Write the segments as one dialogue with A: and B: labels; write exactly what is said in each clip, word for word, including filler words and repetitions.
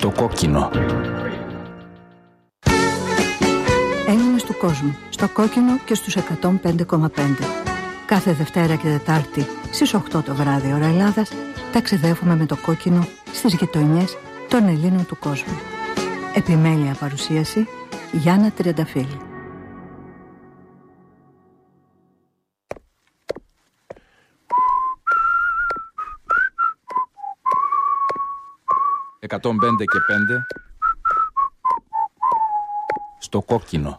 A: Στο κόκκινο.
B: Έλληνες του κόσμου, στο κόκκινο και στους εκατόν πέντε κόμμα πέντε. Κάθε Δευτέρα και Τετάρτη στις οκτώ το βράδυ ώρα Ελλάδας ταξιδεύουμε με το κόκκινο στις γειτονιές των Ελλήνων του κόσμου. Επιμέλεια παρουσίαση Γιάννα Τριανταφύλλου.
A: εκατόν πέντε και πέντε στο κόκκινο.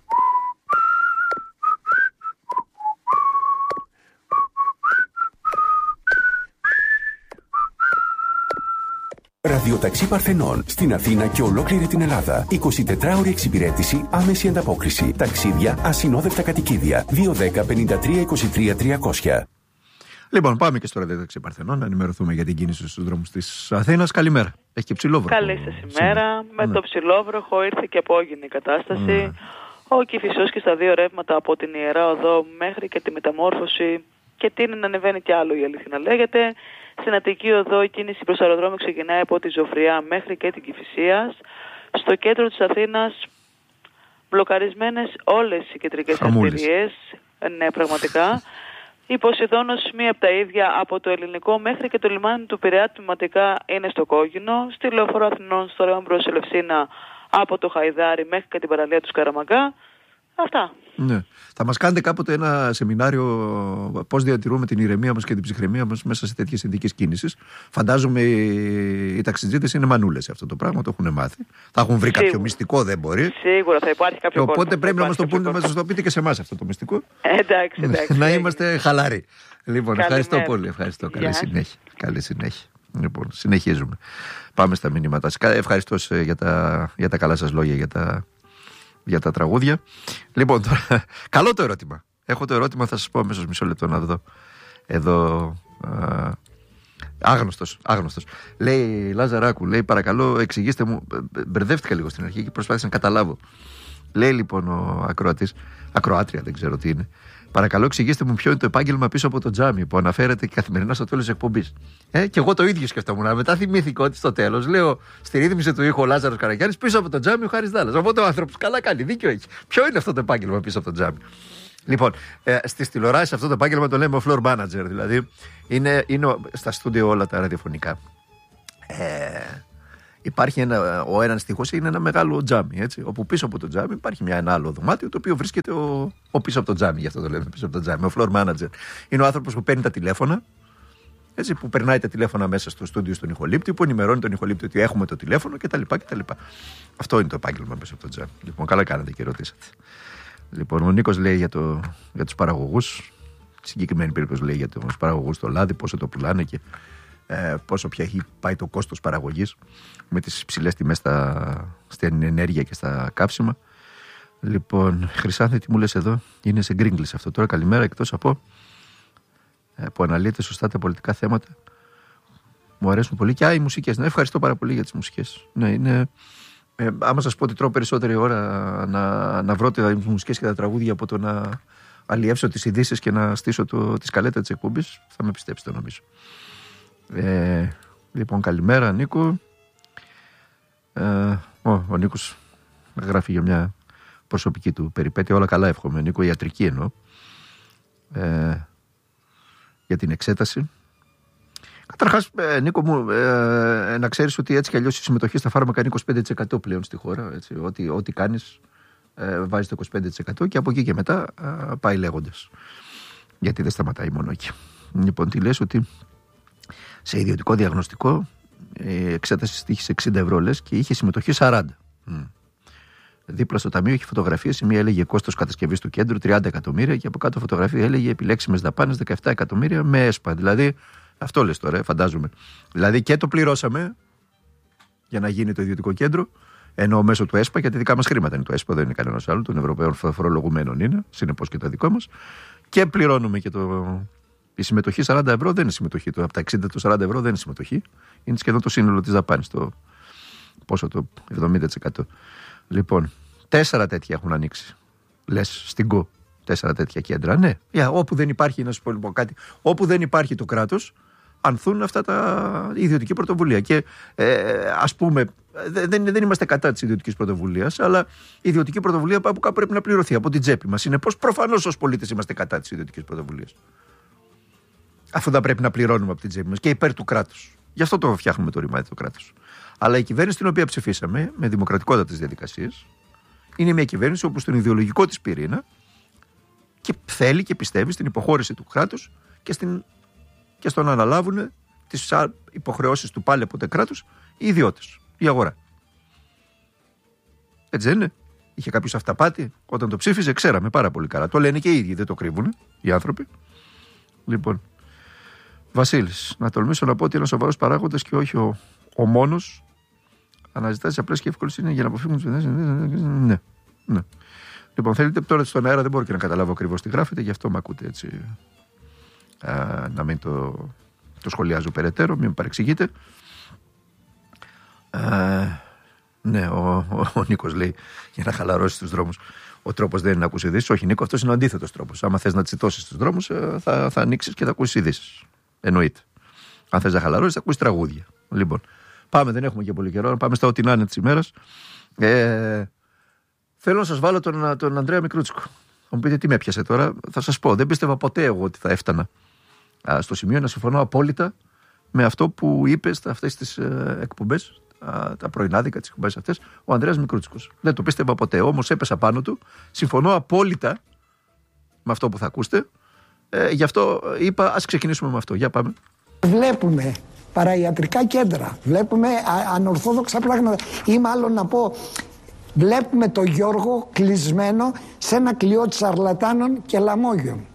C: Ραδιοταξί Παρθενών στην Αθήνα και ολόκληρη την Ελλάδα. εικοσιτετράωρη εξυπηρέτηση, άμεση ανταπόκριση. Ταξίδια, ασυνόδευτα κατοικίδια. δύο δέκα πενήντα τρία είκοσι τρία τριακόσια.
D: Λοιπόν, πάμε και στο Ραδιοταξί Παρθενών να ενημερωθούμε για την κίνηση στους δρόμους της Αθήνας. Καλημέρα. Έχει και ψηλόβροχο.
E: Καλή σας ημέρα. Με
D: ναι.
E: το ψηλόβροχο ήρθε και απόγεινη η κατάσταση. Ναι. Ο Κηφισός και στα δύο ρεύματα από την Ιερά Οδό μέχρι και τη Μεταμόρφωση και τείνει να ανεβαίνει κι άλλο, η αλήθεια λέγεται. Στην Αττική Οδό η κίνηση προς αεροδρόμιο ξεκινάει από τη Ζωφριά μέχρι και την Κηφισίας. Στο κέντρο της Αθήνας μπλοκαρισμένες όλες οι κεντρικές αρτηρίες. Ναι, πραγματικά. Η Ποσειδώνος μία από τα ίδια, από το Ελληνικό μέχρι και το λιμάνι του Πειραιά τμηματικά είναι στο κόκκινο. Στη Λεωφόρο Αθηνών στο ρεύμα προς Ελευσίνα από το Χαϊδάρι μέχρι και την παραλία του Σκαραμαγκά. Αυτά.
D: Ναι. Θα μας κάνετε κάποτε ένα σεμινάριο πώς διατηρούμε την ηρεμία μας και την ψυχραιμία μας μέσα σε τέτοιες συνθήκες κίνησης. Φαντάζομαι οι ταξιτζίδες είναι μανούλες σε αυτό το πράγμα, το έχουν μάθει. Θα έχουν βρει Σίγουρα. Κάποιο μυστικό, δεν μπορεί.
E: Σίγουρα θα υπάρχει κάποιο
D: Οπότε
E: κόσμο.
D: πρέπει να μας το πούνε, να μας το πείτε και σε εμάς αυτό το μυστικό.
E: Εντάξει, εντάξει.
D: Να είμαστε χαλαροί. Λοιπόν,
E: Καλημέρα.
D: ευχαριστώ πολύ. Ευχαριστώ. Καλή συνέχεια. Καλή συνέχεια. Λοιπόν, συνεχίζουμε. Πάμε στα μηνύματα. Ευχαριστώ για τα, για τα καλά σας λόγια, για τα, για τα τραγούδια. Λοιπόν, τώρα, καλό το ερώτημα. Έχω το ερώτημα, θα σας πω αμέσως μισό λεπτό να δω. Εδώ. Α, άγνωστος, άγνωστος. Λέει Λάζαράκου, λέει παρακαλώ εξηγήστε μου. Μπερδεύτηκα λίγο στην αρχή και προσπάθησα να καταλάβω. Λέει λοιπόν ο ακροατής, ακροάτρια δεν ξέρω τι είναι. Παρακαλώ, εξηγήστε μου ποιο είναι το επάγγελμα πίσω από το τζάμι που αναφέρεται και καθημερινά στο τέλος της εκπομπής. Ε, και εγώ το ίδιο σκεφτόμουν. Μετά θυμήθηκα ότι στο τέλος λέω στη ρύθμιση του ήχου ο Λάζαρος Καραγιάννης πίσω από το τζάμι ο Χάρης Δάλλας. Οπότε ο άνθρωπος καλά κάνει, δίκιο έχει. Ποιο είναι αυτό το επάγγελμα πίσω από το τζάμι. Λοιπόν, ε, στις τηλεοράσεις αυτό το επάγγελμα το λέμε ο floor manager. Δηλαδή είναι, είναι στα στούντιο όλα τα ραδιοφωνικά. Ε, Υπάρχει ένα, ο ένας στίχος είναι ένα μεγάλο τζάμι, έτσι, όπου πίσω από το τζάμι υπάρχει μια, ένα άλλο δωμάτιο το οποίο βρίσκεται ο, ο πίσω από το τζάμι, γι' αυτό το λέμε πίσω από το τζάμι. Ο floor manager είναι ο άνθρωπος που παίρνει τα τηλέφωνα, έτσι, που περνάει τα τηλέφωνα μέσα στο στούντιο στον ηχολήπτη, που ενημερώνει τον ηχολήπτη ότι έχουμε το τηλέφωνο κτλ. κτλ. Αυτό είναι το επάγγελμα πίσω από το τζάμι. Λοιπόν, καλά κάνατε και ρωτήσατε. Λοιπόν, ο Νίκος λέει για, το, για τους παραγωγούς, συγκεκριμένη περίπτωση λέει για τους παραγωγούς στο λάδι, πόσο το πουλάνε και Ε, πόσο πια έχει πάει το κόστος παραγωγής με τις υψηλές τιμές στα, στην ενέργεια και στα καύσιμα. Λοιπόν, Χρυσάνθη, τι μου λες εδώ, είναι σε γκρίγκλις αυτό τώρα. Καλημέρα, εκτός από ε, που αναλύεται σωστά τα πολιτικά θέματα. Μου αρέσουν πολύ και α, οι μουσικές. Ναι, ευχαριστώ πάρα πολύ για τις μουσικές. Ναι, είναι, ε, άμα σας πω ότι τρώω περισσότερη ώρα να, να βρω τις μουσικές και τα τραγούδια από το να αλλιεύσω τις ειδήσεις και να στήσω το, τη σκαλέτα της εκπομπής, θα με πιστέψετε νομίζω. Ε, λοιπόν, καλημέρα Νίκο. ε, ο, ο Νίκος γράφει για μια προσωπική του περιπέτεια. Όλα καλά εύχομαι Νίκο, ιατρική εννοώ, ε, για την εξέταση. Καταρχάς ε, Νίκο μου, ε, να ξέρεις ότι έτσι κι αλλιώς η συμμετοχή στα φάρμακα είναι είκοσι πέντε τοις εκατό πλέον στη χώρα, έτσι, ό,τι, ό,τι κάνεις ε, βάζεις το είκοσι πέντε τοις εκατό και από εκεί και μετά ε, πάει λέγοντας, γιατί δεν σταματάει μόνο εκεί. Λοιπόν, τι λες, ότι σε ιδιωτικό διαγνωστικό η εξέταση στοίχησε εξήντα ευρώ λες και είχε συμμετοχή σαράντα. Mm. Δίπλα στο ταμείο είχε φωτογραφίες. Η μία έλεγε κόστος κατασκευής του κέντρου τριάντα εκατομμύρια και από κάτω φωτογραφία έλεγε επιλέξιμες δαπάνες δεκαεπτά εκατομμύρια με ΕΣΠΑ. Δηλαδή, αυτό λες τώρα, φαντάζομαι. Δηλαδή και το πληρώσαμε για να γίνει το ιδιωτικό κέντρο, ενώ μέσω του ΕΣΠΑ, γιατί δικά μας χρήματα είναι το ΕΣΠΑ, δεν είναι κανένας άλλο, των Ευρωπαίων φορολογουμένων είναι, συνεπώς και το δικό μας. Και πληρώνουμε και το. Η συμμετοχή σαράντα ευρώ δεν είναι συμμετοχή. Το, από τα εξήντα το σαράντα ευρώ δεν είναι συμμετοχή. Είναι σχεδόν το σύνολο της δαπάνης. Το, πόσο το εβδομήντα τοις εκατό. Λοιπόν, τέσσερα τέτοια έχουν ανοίξει. Λες στην ΚΟ. Τέσσερα τέτοια κέντρα. Ναι. Yeah, όπου δεν υπάρχει, να σου πω λοιπόν κάτι, όπου δεν υπάρχει το κράτος, ανθούν αυτά τα ιδιωτική πρωτοβουλία. Και ε, ας πούμε, Δεν, δεν είμαστε κατά της ιδιωτικής πρωτοβουλίας, αλλά η ιδιωτική πρωτοβουλία από κάπου πρέπει να πληρωθεί από την τσέπη μας. Συνεπώς, προφανώς ως πολίτες είμαστε κατά της ιδιωτικής πρωτοβουλίας. Αφού θα πρέπει να πληρώνουμε από την τσέπη μας και υπέρ του κράτους. Γι' αυτό το φτιάχνουμε το ρημάδι του κράτους. Αλλά η κυβέρνηση την οποία ψηφίσαμε, με δημοκρατικότατες διαδικασίες, είναι μια κυβέρνηση όπου στον ιδεολογικό της πυρήνα και θέλει και πιστεύει στην υποχώρηση του κράτους και, στην, και στο να αναλάβουν τις υποχρεώσεις του πάλι από το κράτους οι ιδιώτες, η αγορά. Έτσι δεν είναι? Είχε κάποιος αυταπάτη όταν το ψήφιζε, ξέραμε πάρα πολύ καλά. Το λένε και οι ίδιοι, δεν το κρύβουν οι άνθρωποι. Λοιπόν, Βασίλης, να τολμήσω να πω ότι είναι ο σοβαρός παράγοντας και όχι ο, ο μόνος. Αναζητά τις απλές και εύκολες είναι για να αποφύγουν τις παιδές. Ναι, ναι. Λοιπόν, θέλετε τώρα στον αέρα, δεν μπορώ και να καταλάβω ακριβώς τι γράφετε, γι' αυτό με ακούτε έτσι. Α, να μην το, το σχολιάζω περαιτέρω, μην με παρεξηγείτε. Α, ναι, ο, ο, ο Νίκος λέει για να χαλαρώσει τους δρόμους. Ο τρόπος δεν είναι να ακούσει ειδήσεις. Όχι, Νίκο, αυτός είναι ο αντίθετος τρόπος. Άμα θες να τσιτώσεις τους δρόμους, θα, θα ανοίξεις και θα ακούσεις ειδήσεις. Εννοείται. Αν θες να χαλαρώσεις, θα ακούσεις τραγούδια. Λοιπόν, πάμε, δεν έχουμε και πολύ καιρό. Πάμε στα ό,τι να είναι της ημέρας. Ε, θέλω να σας βάλω τον, τον Ανδρέα Μικρούτσικο. Θα μου πείτε τι με έπιασε τώρα. Θα σας πω, δεν πίστευα ποτέ εγώ ότι θα έφτανα α, στο σημείο να συμφωνώ απόλυτα με αυτό που είπε σε αυτές τις ε, εκπομπές, α, τα πρωινάδικα, τις εκπομπές αυτές, ο Ανδρέας Μικρούτσικος. Δεν το πίστευα ποτέ. Όμως έπεσα πάνω του. Συμφωνώ απόλυτα με αυτό που θα ακούσετε. Ε, γι' αυτό είπα, ας ξεκινήσουμε με αυτό. Για πάμε.
F: Βλέπουμε παραϊατρικά κέντρα, βλέπουμε α, ανορθόδοξα πράγματα ή μάλλον να πω βλέπουμε τον Γιώργο κλεισμένο σε ένα κλειό τσαρλατάνων και λαμόγιων.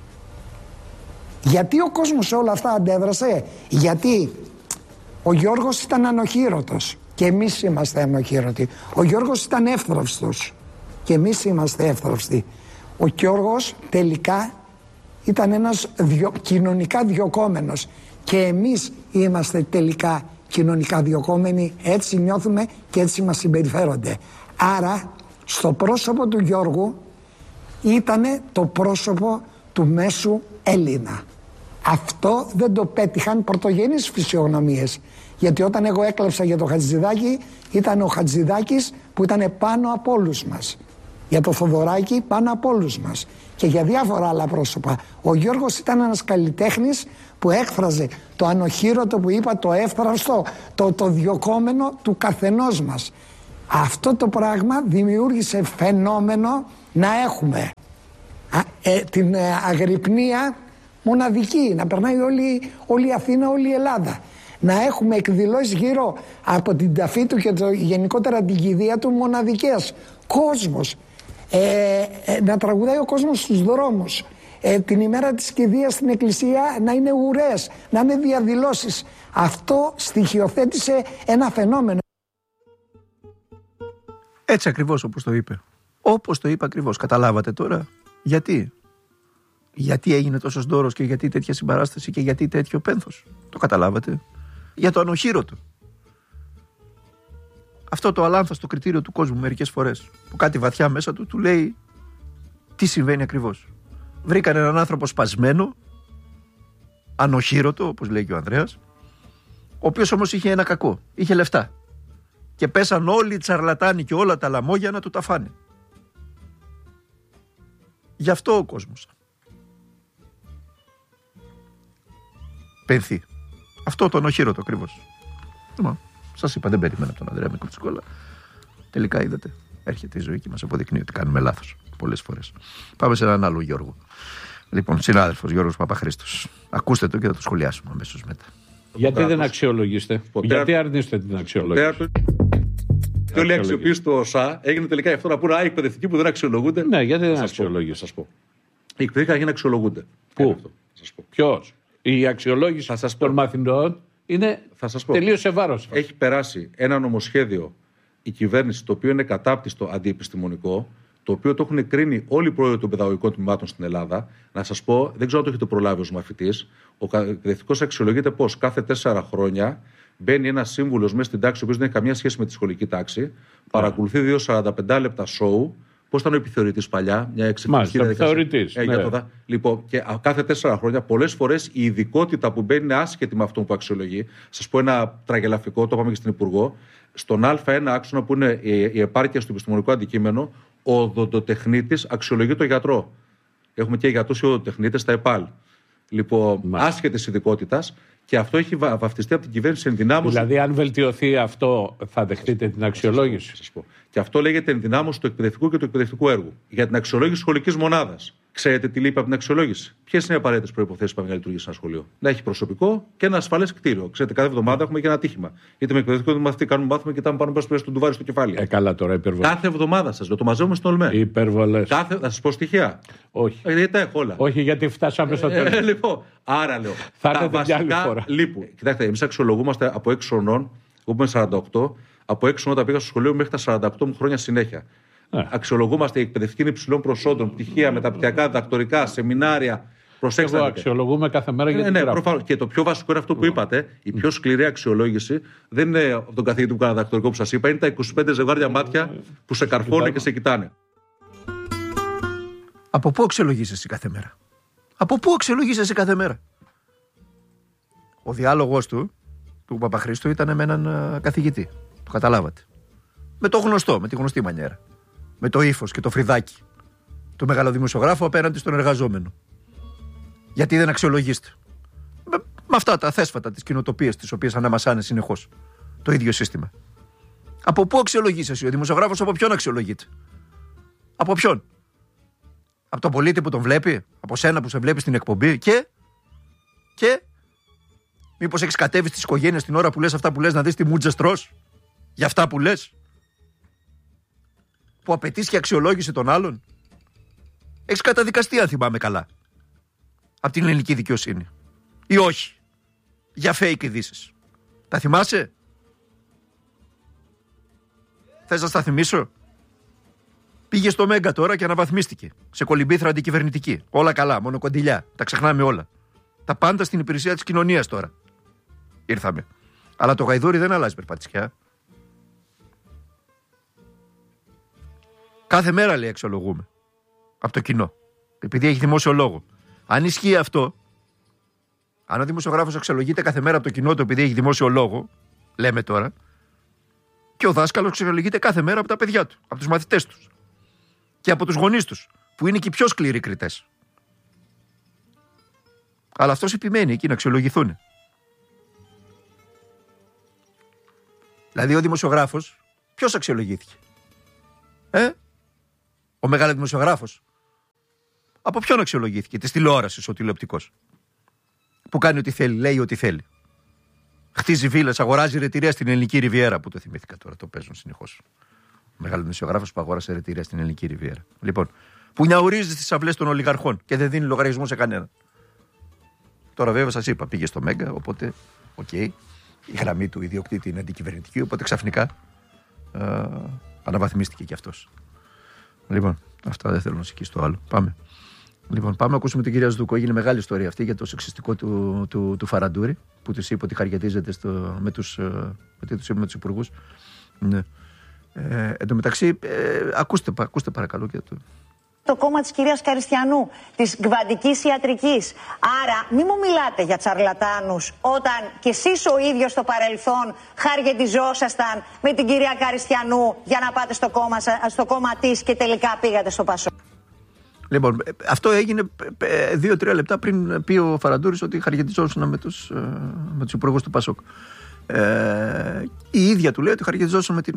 F: Γιατί ο κόσμος σε όλα αυτά αντέδρασε? Γιατί ο Γιώργος ήταν ανοχήρωτος και εμείς είμαστε ανοχήρωτοι. Ο Γιώργος ήταν εύθραυστος και εμείς είμαστε εύθραυστοι. Ο Γιώργος τελικά ήταν ένας διο, κοινωνικά διωκόμενος και εμείς είμαστε τελικά κοινωνικά διωκόμενοι, έτσι νιώθουμε και έτσι μας συμπεριφέρονται. Άρα στο πρόσωπο του Γιώργου ήτανε το πρόσωπο του μέσου Έλληνα. Αυτό δεν το πέτυχαν πρωτογενείς φυσιογνωμίες, γιατί όταν εγώ έκλαψα για το Χατζηδάκη ήταν ο Χατζηδάκης που ήταν πάνω από όλους μας, για το Θοδωράκη πάνω από όλους μας και για διάφορα άλλα πρόσωπα. Ο Γιώργος ήταν ένας καλλιτέχνης που έκφραζε το ανοχήρωτο που είπα, το εύθραυστο, το, το διωκόμενο του καθενός μας. Αυτό το πράγμα δημιούργησε φαινόμενο να έχουμε α, ε, την ε, αγρυπνία μοναδική, να περνάει όλη, όλη η Αθήνα, όλη η Ελλάδα. Να έχουμε εκδηλώσεις γύρω από την ταφή του και το, γενικότερα την κηδεία του μοναδικές. Κόσμος. Ε, ε, να τραγουδάει ο κόσμος στους δρόμους. Ε, την ημέρα της κηδείας στην εκκλησία να είναι ουρές, να είναι διαδηλώσεις. Αυτό στοιχειοθέτησε ένα φαινόμενο.
D: Έτσι ακριβώς όπως το είπε. Όπως το είπε ακριβώς. Καταλάβατε τώρα γιατί. Γιατί έγινε τόσος δώρος και γιατί τέτοια συμπαράσταση και γιατί τέτοιο πένθος. Το καταλάβατε? Για το ανοχήρωτο. Αυτό το αλάνθαστο κριτήριο του κόσμου μερικές φορές, που κάτι βαθιά μέσα του του λέει τι συμβαίνει ακριβώς. Βρήκαν έναν άνθρωπο σπασμένο, ανοχήρωτο, όπως λέει και ο Ανδρέας, ο οποίος όμως είχε ένα κακό, είχε λεφτά. Και πέσαν όλοι οι τσαρλατάνοι και όλα τα λαμόγια να του τα φάνε. Γι' αυτό ο κόσμος πενθεί. Αυτό το ανοχήρωτο ακριβώς. Σας είπα, δεν περίμενα από τον Ανδρέα Μικρούτσικο, αλλά τελικά είδατε. Έρχεται η ζωή και μας αποδεικνύει ότι κάνουμε λάθος πολλές φορές. Πάμε σε έναν άλλο Γιώργο. Λοιπόν, συνάδελφος Γιώργος Παπαχρήστος. Ακούστε το και θα το σχολιάσουμε αμέσως μετά.
G: Γιατί Πέρα δεν αξιολογήστε, ποτέ... γιατί αρνείστε την αξιολόγηση.
H: Και όλη η αξιοποίηση του ΟΣΑ έγινε τελικά γι' αυτό να πούνε, α, εκπαιδευτικοί που δεν αξιολογούνται.
G: Ναι, γιατί δεν αξιολογεί, σας πω.
H: Οι εκπαιδευτικοί να αξιολογούνται.
G: Πού? Ποιος? Η αξιολόγηση των μαθητών είναι τελείως σε βάρος.
H: Έχει περάσει ένα νομοσχέδιο η κυβέρνηση, το οποίο είναι κατάπτυστο αντιεπιστημονικό, το οποίο το έχουν κρίνει όλοι οι πρόεδροι των παιδαγωγικών τμήματων στην Ελλάδα. Να σας πω, δεν ξέρω αν το έχετε προλάβει ως μαθητής, ο εκπαιδευτικός αξιολογείται πώς? Κάθε τέσσερα χρόνια μπαίνει ένας σύμβουλος μέσα στην τάξη, ο οποίος δεν έχει καμία σχέση με τη σχολική τάξη, παρακολουθεί δύο σαράντα πέντε λεπτά σοου, Πώς ήταν ο επιθεωρητής παλιά, μια εξαιρετική
G: διαδικασία. Ε, ναι.
H: το, λοιπόν, και κάθε τέσσερα χρόνια, πολλές φορές η ειδικότητα που μπαίνει είναι άσχετη με αυτό που αξιολογεί. Σας πω ένα τραγελαφικό, το είπαμε και στην Υπουργό. Στον Α ένα άξονα που είναι η επάρκεια στο επιστημονικό αντικείμενο, ο οδοντοτεχνίτης αξιολογεί τον γιατρό. Έχουμε και γιατρούς και οδοντοτεχνίτες στα ΕΠΑΛ. Λοιπόν, άσχετης ειδικότητας. Και αυτό έχει βαφτιστεί από την κυβέρνηση ενδυνάμωση.
G: Δηλαδή, αν βελτιωθεί αυτό, θα δεχτείτε την αξιολόγηση.
H: Θα σας πω. Και αυτό λέγεται ενδυνάμωση του εκπαιδευτικού και του εκπαιδευτικού έργου. Για την αξιολόγηση σχολικής μονάδας. Ξέρετε τι λείπει από την αξιολόγηση? Ποιες είναι οι απαραίτητες προϋποθέσεις που να λειτουργήσει ένα σχολείο? Να έχει προσωπικό και ένα ασφαλές κτίριο. Ξέρετε, κάθε εβδομάδα έχουμε και ένα ατύχημα. Είτε με εκπαιδευτικό είτε με μαθητή κάνουμε μάθημα και κοιτάμε πάνω πέρα στο ντουβάρι στο κεφάλι.
G: Ε, καλά τώρα, υπερβολές.
H: Κάθε εβδομάδα σας λέω, το μαζεύουμε στο ΟΛΜΕ.
G: Υπερβολές.
H: Κάθε... Θα σας πω στοιχεία.
G: Όχι.
H: Ε, γιατί τα έχω όλα.
G: Όχι, γιατί φτάσαμε στο τέλος.
H: Ε, λοιπόν, άρα λέω.
G: Θα
H: τα βασικά λείπουν. Κοιτάξτε, εμείς αξιολογούμαστε από έξι χρονών, εγώ είμαι σαράντα οκτώ, από έξι χρονών τα πήγα στο σχολείο μέχρι τα σαράντα οκτώ μου χρόνια συνέχεια. Yeah. Αξιολογούμαστε, οι εκπαιδευτικοί είναι υψηλών προσόντων, πτυχία, μεταπτυχιακά, διδακτορικά, σεμινάρια. Προσέξτε.
G: Εγώ αξιολογούμε κάθε μέρα για
H: την ναι, ναι, και το πιο βασικό είναι αυτό που είπατε. Η πιο σκληρή αξιολόγηση δεν είναι από τον καθηγητή που κάνει διδακτορικό που σας είπα, είναι τα είκοσι πέντε ζευγάρια μάτια που σε καρφώνουν και σε κοιτάνε.
D: Από πού αξιολογείς εσύ κάθε μέρα? Από πού αξιολογείς εσύ κάθε μέρα? Ο διάλογος του, του Παπαχρήστου, ήταν με έναν uh, καθηγητή. Το καταλάβατε. Με το γνωστό, με τη γνωστή μανιέρα. Με το ύφος και το φρυδάκι του μεγαλοδημοσιογράφου απέναντι στον εργαζόμενο. Γιατί δεν αξιολογείστε? Με, με αυτά τα θέσφατα, τις κοινοτοπίες τις οποίες αναμασάνε συνεχώς το ίδιο σύστημα. Από πού αξιολογείς εσύ? Ο δημοσιογράφος από ποιον αξιολογείται? Από ποιον? Από τον πολίτη που τον βλέπει? Από σένα που σε βλέπει στην εκπομπή? Και, και μήπως έχεις κατέβει στις οικογένειες την ώρα που λες αυτά που λες να δεις τι μούτζες τρως? Για αυτά που λες? Που απαιτείς και αξιολόγηση των άλλων? Έχεις καταδικαστεί, αν θυμάμαι καλά, από την ελληνική δικαιοσύνη. Ή όχι? Για fake ειδήσεις. Τα θυμάσαι? Θες να στα θυμίσω? Πήγε στο Μέγκα τώρα και αναβαθμίστηκε σε κολυμπήθρα αντικυβερνητική. Όλα καλά, μόνο κοντιλιά. Τα ξεχνάμε όλα. Τα πάντα στην υπηρεσία της κοινωνίας τώρα. Ήρθαμε. Αλλά το γαϊδούρι δεν αλλάζει περπατησιά. Κάθε μέρα, λέει, αξιολογούμε από το κοινό. Επειδή έχει δημόσιο λόγο. Αν ισχύει αυτό, αν ο δημοσιογράφος αξιολογείται κάθε μέρα από το κοινό του επειδή έχει δημόσιο λόγο, λέμε τώρα, και ο δάσκαλος αξιολογείται κάθε μέρα από τα παιδιά του, από τους μαθητές τους και από τους γονείς τους, που είναι και οι πιο σκληροί κριτές. Αλλά αυτός επιμένει εκεί να αξιολογηθούν. Δηλαδή ο δημοσιογράφος, ποιος αξιολογήθηκε? Ε? Ο μεγάλος δημοσιογράφος. Από ποιον αξιολογήθηκε? Της τηλεόρασης ο τηλεοπτικός, που κάνει ό,τι θέλει, λέει ό,τι θέλει. Χτίζει βίλες, αγοράζει ρετυρία στην ελληνική Ριβιέρα, που το θυμήθηκα τώρα, το παίζουν συνεχώς. Ο μεγάλος δημοσιογράφος που αγόρασε ρετυρία στην ελληνική Ριβιέρα. Λοιπόν, που νιαουρίζει στις αυλές των ολιγαρχών και δεν δίνει λογαριασμό σε κανέναν. Τώρα βέβαια σας είπα, πήγε στο Μέγκα, οπότε, οκ, okay, η γραμμή του ιδιοκτήτη είναι αντικυβερνητική, οπότε ξαφνικά α, αναβαθμίστηκε κι αυτός. Λοιπόν, αυτά δεν θέλω να σηκεί στο άλλο. Πάμε. Λοιπόν, πάμε να ακούσουμε την κυρία Ζδούκο. Έγινε μεγάλη ιστορία αυτή για το σεξιστικό του, του, του Φαραντούρη, που της είπε ότι χαριατίζεται στο, με τους, με τους, με τους υπουργούς. Ναι. Ε, εν τω μεταξύ, ε, ακούστε, ακούστε παρακαλώ και το...
I: Το κόμμα της κυρίας Καριστιανού, της κβαντικής ιατρικής. Άρα, μη μου μιλάτε για τσαρλατάνους όταν κι εσείς ο ίδιος στο παρελθόν χαριετιζόσασταν με την κυρία Καριστιανού για να πάτε στο κόμμα, στο κόμμα της και τελικά πήγατε στο Πασόκ. Λοιπόν,
D: αυτό έγινε δύο-τρία λεπτά πριν πει ο Φαραντούρης ότι χαριετιζόσουν με τους, με τους υπουργούς του Πασόκ. Ε, η ίδια του λέει ότι χαριετιζόσουν με την,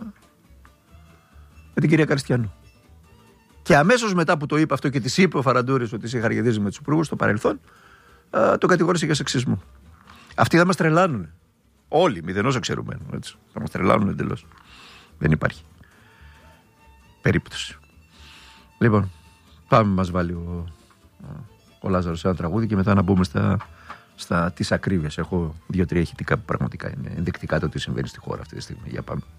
D: με την κυρία Καριστιανού. Και αμέσως μετά που το είπε αυτό και της είπε ο Φαραντούρης ότι σε χαριετίζει με τους υπουργούς στο παρελθόν, το κατηγόρησε για σεξισμό. Αυτοί θα μας τρελάνουν. Όλοι, μηδενός εξαιρουμένου. Έτσι. Θα μας τρελάνουν εντελώς. Δεν υπάρχει περίπτωση. Λοιπόν, πάμε, μας βάλει ο, ο Λάζαρος σε ένα τραγούδι και μετά να μπούμε στα, στα της ακρίβειας. Έχω δύο-τρία ηχητικά που πραγματικά είναι ενδεικτικά το τι συμβαίνει στη χώρα αυτή τη στιγμή. Για πάμε.